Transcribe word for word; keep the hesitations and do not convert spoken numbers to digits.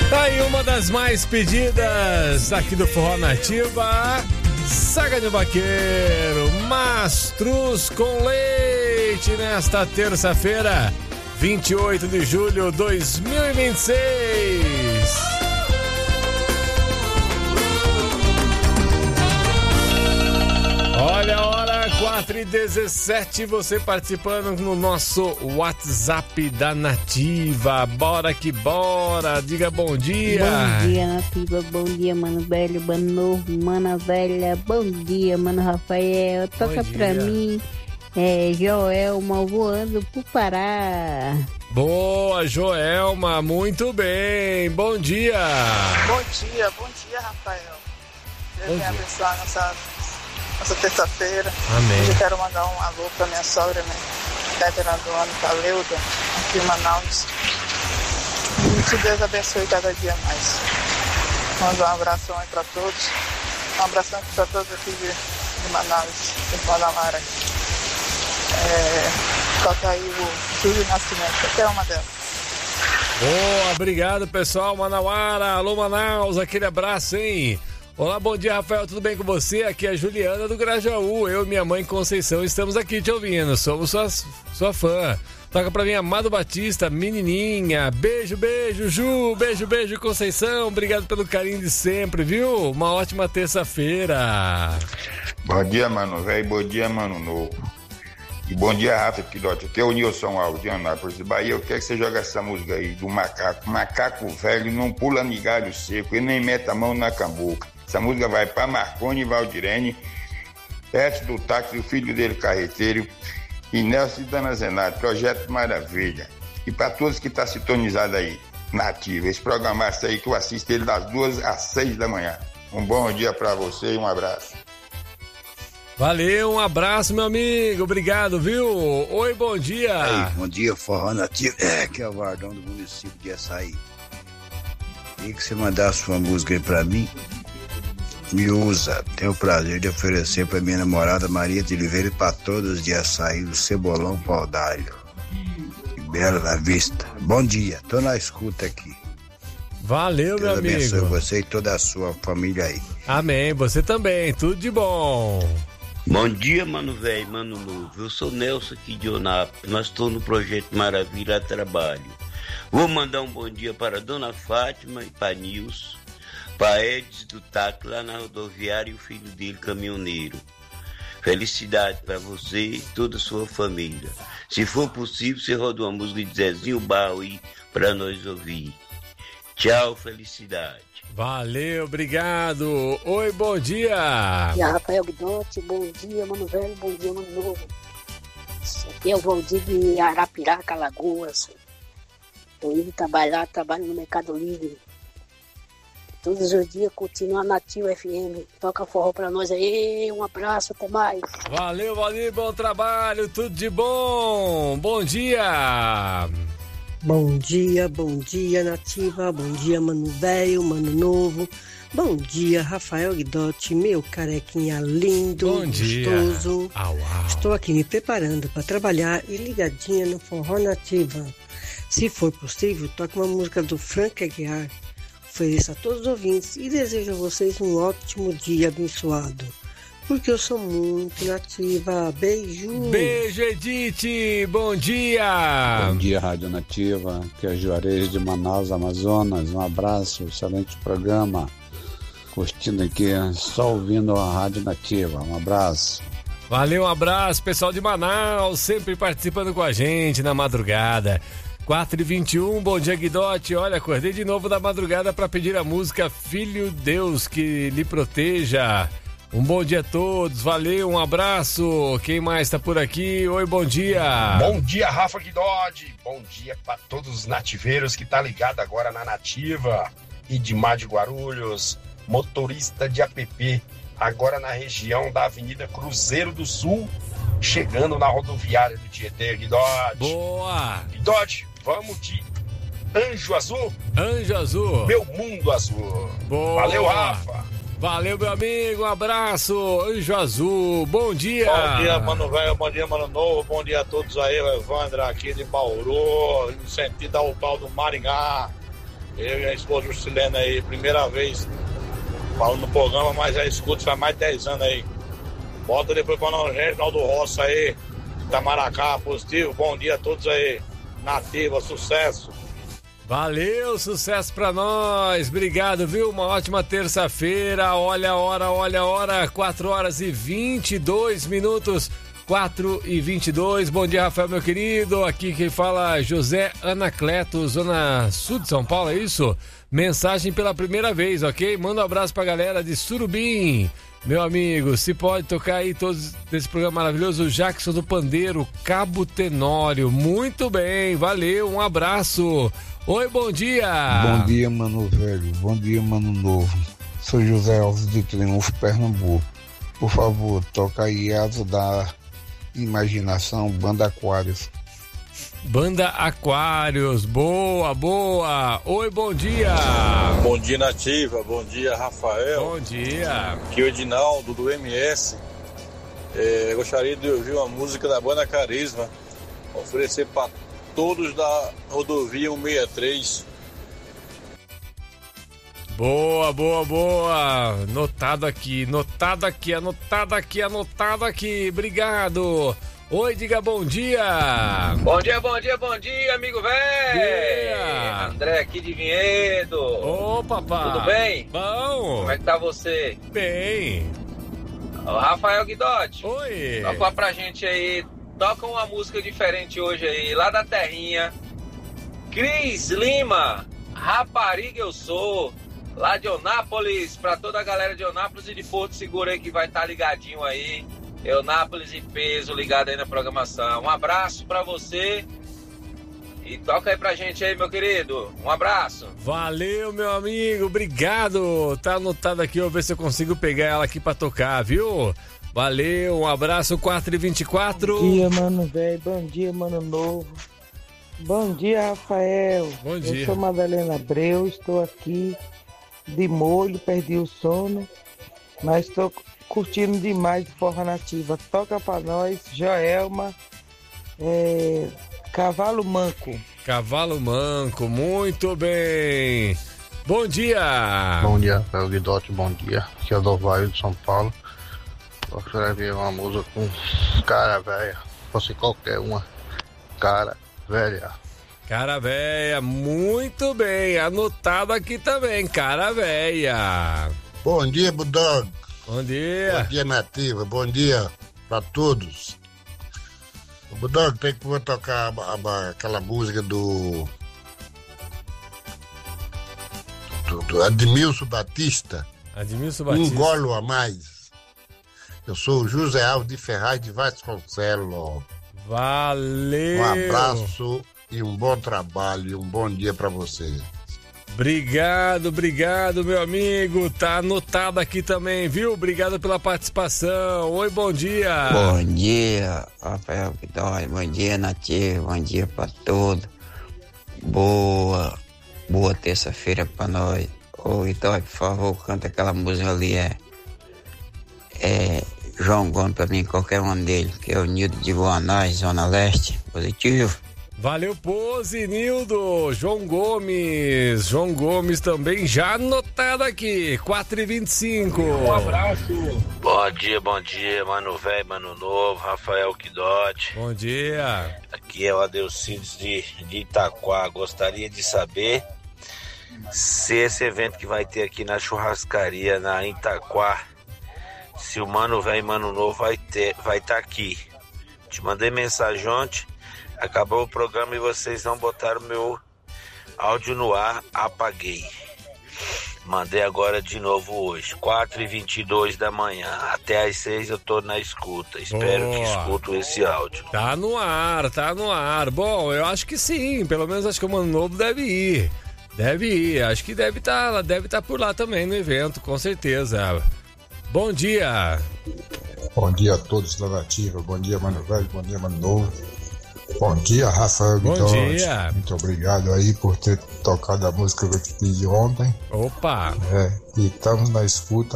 Tá aí uma das mais pedidas aqui do Forró Nativa, Saga de Vaqueiro, Mastruz com Leite, nesta terça-feira, vinte e oito de julho de dois mil e vinte e seis. Olha a hora, quatro e dezessete, você participando no nosso WhatsApp da Nativa. Bora que bora, diga bom dia. Bom dia, Nativa, bom dia, Mano Velho, Mano Novo, Mana Velha, bom dia, Mano Rafael. Toca pra mim, é, Joelma voando pro Pará. Boa, Joelma, muito bem, bom dia. Bom dia, bom dia, Rafael. Deus venha abençoar nossa... Essa terça-feira. Amém. Hoje eu quero mandar um alô pra minha sogra, né? Veterana do ano, pra Leuda, aqui em Manaus. E que Deus abençoe cada dia mais. Manda um abração aí pra todos. Um abração aqui pra todos aqui de, de Manaus, de Guadalajara. É, toca aí o Júlio Nascimento, até uma delas. Boa, obrigado pessoal, Manauara, alô Manaus, aquele abraço, hein? Olá, bom dia, Rafael, tudo bem com você? Aqui é a Juliana do Grajaú, eu e minha mãe Conceição estamos aqui te ouvindo, somos sua, sua fã. Toca pra mim, Amado Batista, menininha, beijo, beijo, Ju, beijo, beijo, Conceição, obrigado pelo carinho de sempre, viu? Uma ótima terça-feira. Bom dia, mano velho, bom dia, mano novo. E bom dia, Rafa Pilote, aqui é o Nilson Alves de Anápolis, Bahia. Eu quero que você jogue essa música aí do macaco. Macaco velho não pula migalho seco, ele nem mete a mão na cambuca. Essa música vai para Marconi e Valdirene, Pet do Táxi, o filho dele carreteiro, e Nelson e Dana Zenato, Projeto Maravilha. E para todos que estão tá sintonizados aí, Nativa, esse programa aí que eu assisto ele das duas às seis da manhã. Um bom dia para você e um abraço. Valeu, um abraço, meu amigo, obrigado, viu? Oi, bom dia. Aí, bom dia, Forró Nativa, é, que é o Vardão do município de Açaí. E que você mandar a sua música aí pra mim, me usa. Tenho o prazer de oferecer pra minha namorada Maria de Oliveira e pra todos de Açaí, o Cebolão Pau d'Alho. Que bela na vista. Bom dia, tô na escuta aqui. Valeu, Deus meu amigo. Deus abençoe você e toda a sua família aí. Amém, você também, tudo de bom. Bom dia, mano velho, mano novo. Eu sou Nelson aqui de Onápolis. Nós estamos no Projeto Maravilha a trabalho. Vou mandar um bom dia para a Dona Fátima e para Nilson, para Edson do Taco lá na rodoviária e o filho dele, caminhoneiro. Felicidade para você e toda a sua família. Se for possível, você roda uma música de Zezinho Barro aí para nós ouvir. Tchau, felicidade. Valeu, obrigado. Oi, bom dia. E a Rafael Guidotti, bom dia, mano velho, bom dia, mano novo. Aqui é o Valdir de Arapiraca, Alagoas. Tô indo trabalhar, trabalho no Mercado Livre. Todos os dias continua Nativa F M. Toca forró pra nós aí. Um abraço, até mais. Valeu, Valdir, bom trabalho, tudo de bom. Bom dia. Bom dia, bom dia, Nativa, bom dia, mano velho, mano novo, bom dia, Rafael Guidotti, meu carequinha lindo, bom gostoso. Dia. Au, au. Estou aqui me preparando para trabalhar e ligadinha no Forró Nativa. Se for possível, toque uma música do Frank Aguiar. Ofereço a todos os ouvintes e desejo a vocês um ótimo dia abençoado. Porque eu sou muito nativa. Beijo. Beijo, Edith. Bom dia. Bom dia, Rádio Nativa. Aqui é Juarez de Manaus, Amazonas. Um abraço, excelente programa. Curtindo aqui, só ouvindo a Rádio Nativa. Um abraço. Valeu, um abraço, pessoal de Manaus, sempre participando com a gente na madrugada. quatro e vinte e um, bom dia, Guidotti. Olha, acordei de novo da madrugada para pedir a música Filho Deus que lhe proteja. Um bom dia a todos, valeu, um abraço. Quem mais tá por aqui? Oi, bom dia. Bom dia, Rafa Guidotti. Bom dia para todos os nativeiros que tá ligado agora na Nativa. Idimar de Guarulhos, motorista de app, agora na região da Avenida Cruzeiro do Sul, chegando na rodoviária do Tietê, Guidotti. Boa. Guidotti, vamos de Anjo Azul? Anjo Azul. Meu Mundo Azul. Boa. Valeu, Rafa. Valeu, meu amigo, um abraço, Anjo Azul, bom dia. Bom dia, mano velho, bom dia, mano novo, bom dia a todos aí, o Evandro aqui de Bauru, no sentido ao pau do Maringá. Eu e a esposa Juscelena aí, primeira vez falando no programa, mas já escuto faz mais de dez anos aí. Bota depois para nós, Reginaldo Roça aí, Itamaracá, positivo. Bom dia a todos aí. Nativa, sucesso. Valeu, sucesso pra nós. Obrigado, viu? Uma ótima terça-feira. Olha a hora, olha a hora. quatro horas e vinte e dois minutos. quatro e vinte e dois. Bom dia, Rafael, meu querido. Aqui quem fala, José Anacleto, Zona Sul de São Paulo, é isso? Mensagem pela primeira vez, ok? Manda um abraço pra galera de Surubim. Meu amigo, se pode tocar aí todos desse programa maravilhoso, o Jackson do Pandeiro, Cabo Tenório. Muito bem, valeu, um abraço. Oi, bom dia. Bom dia, mano velho. Bom dia, mano novo. Sou José Alves de Triunfo, Pernambuco. Por favor, toca aí Asa da Imaginação, Banda Aquários. Banda Aquários, boa, boa. Oi, bom dia. Bom dia, Nativa. Bom dia, Rafael. Bom dia. Aqui é o Edinaldo, do M S. É, gostaria de ouvir uma música da Banda Carisma. Oferecer para todos da rodovia cento e sessenta e três. Boa, boa, boa. Notado aqui, notado aqui, anotado aqui, anotado aqui. Obrigado. Oi, diga bom dia. Bom dia, bom dia, bom dia, amigo velho. André aqui de Vinhedo. Ô, papai. Tudo bem? Bom. Como é que tá você? Bem. O Rafael Guidotti. Oi. Toca pra gente aí, toca uma música diferente hoje aí, lá da terrinha. Cris Lima, Rapariga Eu Sou, lá de Eunápolis, pra toda a galera de Eunápolis e de Porto Seguro aí que vai estar tá ligadinho aí. Eunápolis e peso ligado aí na programação. Um abraço pra você e toca aí pra gente aí, meu querido. Um abraço. Valeu, meu amigo, obrigado. Tá anotado aqui, eu vou ver se eu consigo pegar ela aqui pra tocar, viu? Valeu, um abraço, quatro e vinte e quatro. Bom dia, mano velho, bom dia, mano novo. Bom dia, Rafael. Bom dia. Eu sou Madalena Abreu, estou aqui de molho, perdi o sono, mas estou curtindo demais de Forró Nativa. Toca pra nós, Joelma, é, Cavalo Manco. Cavalo Manco, muito bem. Bom dia. Bom dia, Rafael Guidotti, bom dia. Aqui é o Dovaio de São Paulo. Gostaria de ver uma música com Cara Velha. Fosse qualquer uma. Cara Velha. Cara Velha, muito bem. Anotado aqui também, Cara Velha. Bom dia, Budog. Bom dia. Bom dia, Nativa. Bom dia pra todos. O Budog, tem que tocar a, a, aquela música do, do, do Admilson Batista. Admilson Batista. Um golo a mais. Eu sou o José Alves de Ferraz de Vasconcelos. Valeu. Um abraço e um bom trabalho e um bom dia pra vocês. Obrigado, obrigado, meu amigo. Tá anotado aqui também, viu? Obrigado pela participação. Oi, bom dia. Bom dia, Rafael Guidotti. Bom dia, Nativo. Bom dia pra todos. Boa, boa terça-feira pra nós. Ô, Guidotti, por favor, canta aquela música ali. É, é João Gomes pra mim, qualquer um dele, que é o Nildo de Guanás, Zona Leste. Positivo. Valeu, Pose, Nildo. João Gomes. João Gomes também já anotado aqui. quatro e vinte e cinco. Um abraço. Bom dia, bom dia, mano velho, mano novo, Rafael Guidotti. Bom dia. Aqui é o Adelcides de, de Itaquá. Gostaria de saber se esse evento que vai ter aqui na churrascaria, na Itaquá, se o mano velho e mano novo vai ter, vai estar tá aqui. Te mandei mensagem ontem. Acabou o programa e vocês não botaram meu áudio no ar, apaguei. Mandei agora de novo hoje, quatro e vinte e dois da manhã. Até às seis eu tô na escuta. Espero Boa. que escutem esse áudio. Tá no ar, tá no ar. Bom, eu acho que sim. Pelo menos acho que o Mano Novo deve ir. Deve ir. Acho que deve estar tá, deve tá por lá também no evento, com certeza. Bom dia. Bom dia a todos da Nativa. Bom dia, Mano Velho. Bom dia, Mano Novo. Bom dia, Rafael Guidotti. Bom dia. Muito obrigado aí por ter tocado a música que eu te pedi ontem. Opa! É, e estamos na escuta